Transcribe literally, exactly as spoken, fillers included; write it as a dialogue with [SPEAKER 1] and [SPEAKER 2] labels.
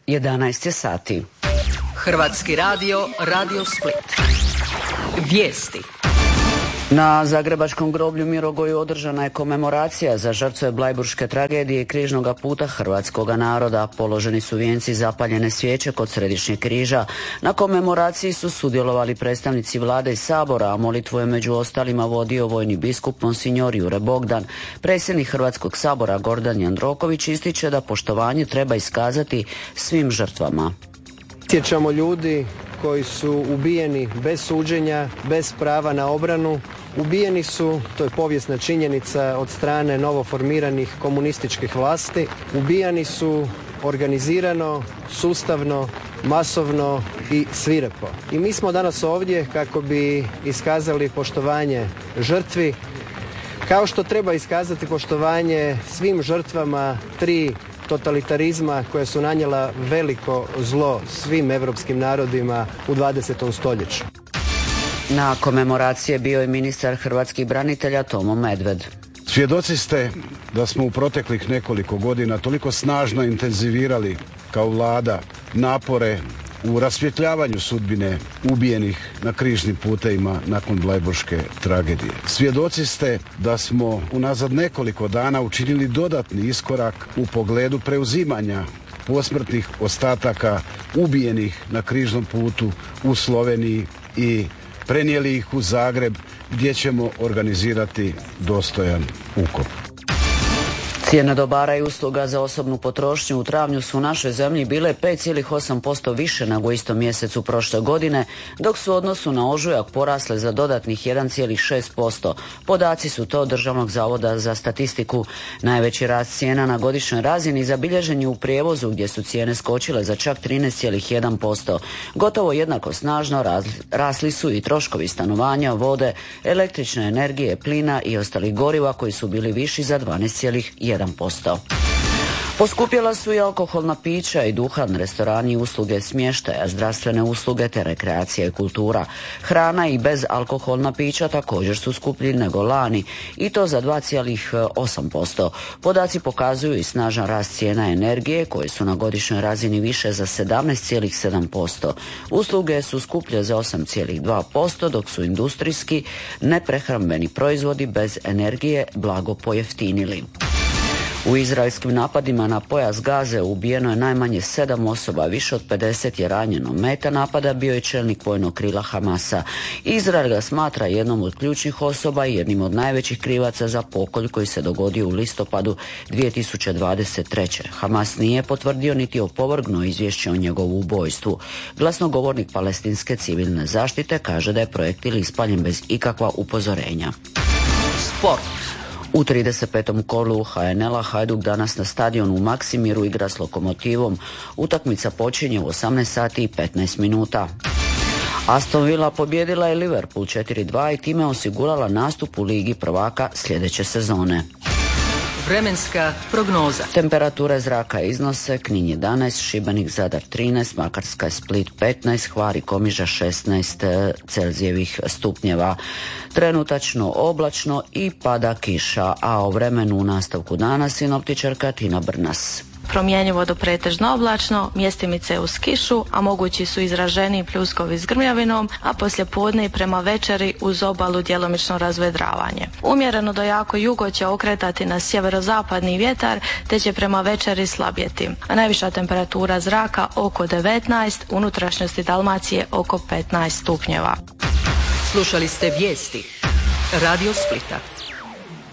[SPEAKER 1] jedanaest je sati.
[SPEAKER 2] Hrvatski radio, Radio Split. Vijesti.
[SPEAKER 1] Na zagrebačkom groblju Mirogoju održana je komemoracija za žrtve blajburške tragedije i križnoga puta hrvatskoga naroda. Položeni su vijenci, zapaljene svijeće kod središnjeg križa. Na komemoraciji su sudjelovali predstavnici vlade i sabora, a molitvu je među ostalima vodio vojni biskup Monsignor Jure Bogdan. Predsjednik Hrvatskog sabora Gordan Jandroković ističe da poštovanje treba iskazati svim žrtvama.
[SPEAKER 3] Sjećamo ljudi koji su ubijeni bez suđenja, bez prava na obranu. Ubijeni su, to je povijesna činjenica, od strane novoformiranih komunističkih vlasti. Ubijani su organizirano, sustavno, masovno i svirepo. I mi smo danas ovdje kako bi iskazali poštovanje žrtvi, kao što treba iskazati poštovanje svim žrtvama tri totalitarizma koja su nanijela veliko zlo svim europskim narodima u dvadesetom stoljeću.
[SPEAKER 1] Na komemoraciji je bio i ministar hrvatskih branitelja Tomo Medved.
[SPEAKER 4] Svjedoci ste da smo u proteklih nekoliko godina toliko snažno intenzivirali kao vlada napore u rasvjetljavanju sudbine ubijenih na križnim putevima nakon blajburške tragedije. Svjedoci ste da smo unazad nekoliko dana učinili dodatni iskorak u pogledu preuzimanja posmrtnih ostataka ubijenih na križnom putu u Sloveniji i prenijeli ih u Zagreb, gdje ćemo organizirati dostojan ukop.
[SPEAKER 1] Cijene dobara i usluga za osobnu potrošnju u travnju su u našoj zemlji bile pet zarez osam posto više nego u istom mjesecu prošle godine, dok su u odnosu na ožujak porasle za dodatnih jedan zarez šest posto. Podaci su to Državnog zavoda za statistiku. Najveći rast cijena na godišnjoj razini zabilježen je u prijevozu, gdje su cijene skočile za čak trinaest zarez jedan posto. Gotovo jednako snažno rasli su i troškovi stanovanja, vode, električne energije, plina i ostalih goriva koji su bili viši za dvanaest zarez jedan posto. Poskupjela su i alkoholna pića i duhan, restorani i usluge smještaja, zdravstvene usluge te rekreacija i kultura. Hrana i bezalkoholna pića također su skuplji nego lani i to za dva zarez osam posto. Podaci pokazuju i snažan rast cijena energije koje su na godišnjoj razini više za sedamnaest zarez sedam posto. Usluge su skuplje za osam zarez dva posto, dok su industrijski neprehrambeni proizvodi bez energije blago pojeftinili. U izraelskim napadima na pojas Gaze ubijeno je najmanje sedam osoba, više od pedeset je ranjeno. Meta napada bio je čelnik vojnog krila Hamasa. Izrael ga smatra jednom od ključnih osoba i jednim od najvećih krivaca za pokolj koji se dogodio u listopadu dvije tisuće dvadeset treće. Hamas nije potvrdio niti opovrgnuo izvješće o njegovu ubojstvu. Glasnogovornik palestinske civilne zaštite kaže da je projektil ispaljen bez ikakva upozorenja.
[SPEAKER 2] Sport.
[SPEAKER 1] U trideset petom kolu ha en el-a Hajduk danas na stadionu u Maksimiru igra s Lokomotivom. Utakmica počinje u osamnaest sati i petnaest minuta. Aston Villa pobjedila je Liverpool četiri dva i time osigurala nastup u Ligi prvaka sljedeće sezone.
[SPEAKER 2] Vremenska prognoza.
[SPEAKER 1] Temperature zraka iznose: Knin jedanaest, Šibenik, Zadar trinaest, Makarska i Split petnaest, Hvar i Komiža šesnaest Celzijevih stupnjeva. Trenutačno oblačno i pada kiša, a o vremenu u nastavku dana sinoptičarka Tina Brnas.
[SPEAKER 5] Promjenjivo do pretežno oblačno, mjestimice uz kišu, a mogući su izraženiji pljuskovi s grmljavinom, a poslije podne i prema večeri uz obalu djelomično razvedravanje. Umjereno do jako jugo će okretati na sjeverozapadni vjetar, te će prema večeri slabjeti. A najviša temperatura zraka oko devetnaest, unutrašnjosti Dalmacije oko petnaest stupnjeva.
[SPEAKER 2] Slušali ste vijesti Radio Splita.